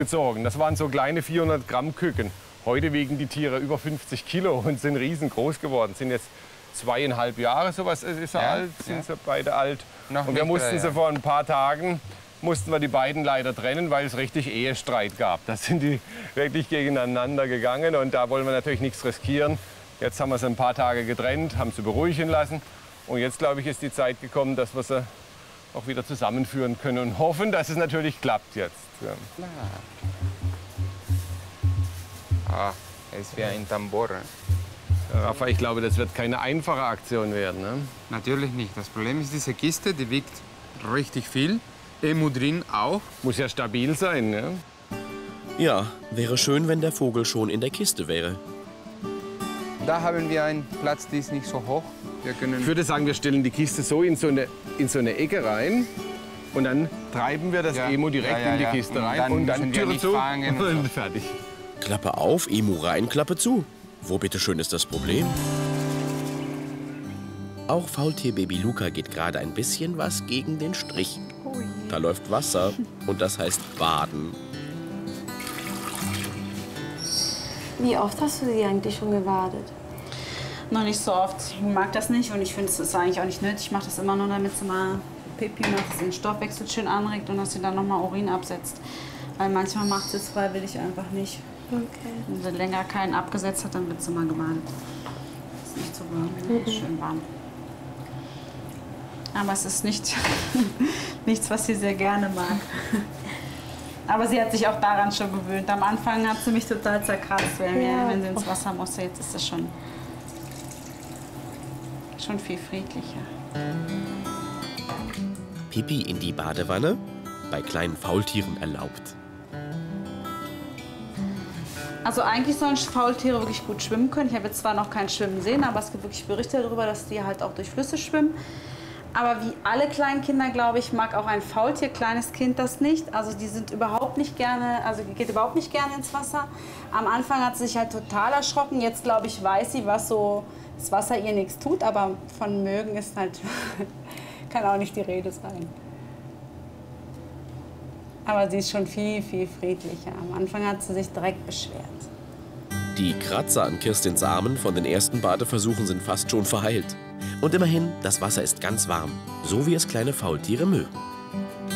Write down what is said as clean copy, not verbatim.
gezogen. Das waren so kleine 400 Gramm Küken. Heute wiegen die Tiere über 50 Kilo und sind riesengroß geworden. Sind jetzt 2,5 Jahre, sowas ist er alt, sind sie beide alt. Und wir mussten sie vor ein paar Tagen, mussten wir die beiden leider trennen, weil es richtig Ehestreit gab. Da sind die wirklich gegeneinander gegangen und da wollen wir natürlich nichts riskieren. Jetzt haben wir sie ein paar Tage getrennt, haben sie beruhigen lassen. Und jetzt, glaube ich, ist die Zeit gekommen, dass wir sie auch wieder zusammenführen können und hoffen, dass es natürlich klappt jetzt. Ja. Ah, es wäre ein Tambor. Rafa, ich glaube, das wird keine einfache Aktion werden. Ne? Natürlich nicht. Das Problem ist, diese Kiste, die wiegt richtig viel. Emu drin auch. Muss ja stabil sein. Ne? Ja, wäre schön, wenn der Vogel schon in der Kiste wäre. Da haben wir einen Platz, der ist nicht so hoch. Ich würde sagen, wir stellen die Kiste so in so eine Ecke rein. Und dann treiben wir das Emu direkt in die Kiste rein. Und dann Türe zu und fertig. Klappe auf, Emu rein, Klappe zu. Wo bitteschön ist das Problem? Auch Faultierbaby Luca geht gerade ein bisschen was gegen den Strich. Da läuft Wasser und das heißt baden. Wie oft hast du sie eigentlich schon gebadet? Noch nicht so oft. Ich mag das nicht und ich finde, es ist eigentlich auch nicht nötig. Ich mache das immer nur, damit sie mal Pipi macht, dass sie den Stoffwechsel schön anregt und dass sie dann noch mal Urin absetzt. Weil manchmal macht sie es freiwillig einfach nicht. Okay. Wenn sie länger keinen abgesetzt hat, dann wird sie mal gebadet. Ist nicht so warm, ist schön warm. Aber es ist nicht nichts, was sie sehr gerne mag. Aber sie hat sich auch daran schon gewöhnt. Am Anfang hat sie mich total zerkratzt, wenn sie ins Wasser musste. Jetzt ist es schon viel friedlicher. Pipi in die Badewanne? Bei kleinen Faultieren erlaubt. Also eigentlich sollen Faultiere wirklich gut schwimmen können. Ich habe jetzt zwar noch kein Schwimmen gesehen, aber es gibt wirklich Berichte darüber, dass die halt auch durch Flüsse schwimmen. Aber wie alle kleinen Kinder, glaube ich, mag auch ein Faultier, kleines Kind, das nicht. Also die sind überhaupt nicht gerne, also die geht überhaupt nicht gerne ins Wasser. Am Anfang hat sie sich halt total erschrocken. Jetzt, glaube ich, weiß sie, was so das Wasser ihr nichts tut. Aber von mögen ist halt, kann auch nicht die Rede sein. Aber sie ist schon viel, viel friedlicher. Am Anfang hat sie sich direkt beschwert. Die Kratzer an Kirstins Armen von den ersten Badeversuchen sind fast schon verheilt. Und immerhin, das Wasser ist ganz warm, so wie es kleine Faultiere mögen.